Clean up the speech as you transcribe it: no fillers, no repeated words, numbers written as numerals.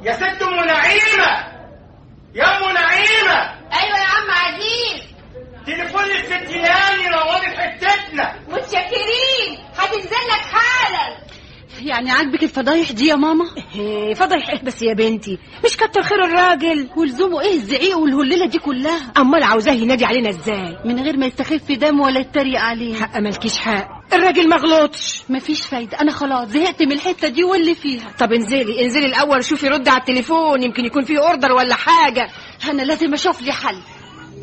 يا ست ام نعيمه، يا ام نعيمه. ايوه يا عم عزيز. تليفون الفتيان ينور حتتنا. متشكرين، هتنزل لك حالا. يعني عاجبك الفضايح دي يا ماما؟ فضايح ايه بس يا بنتي؟ مش كتر خير الراجل. ولزومه ايه الزعيق والهليله دي كلها؟ امال عاوزاه ينادي علينا ازاي؟ من غير ما يستخف دم ولا يتريق عليه. حق مالكيش حق، الراجل مغلطش. مفيش فايده، انا خلاص زهقت من الحته دي واللي فيها. طب انزلي الاول شوفي رد على التليفون، يمكن يكون فيه اوردر ولا حاجه. انا لازم اشوف لي حل.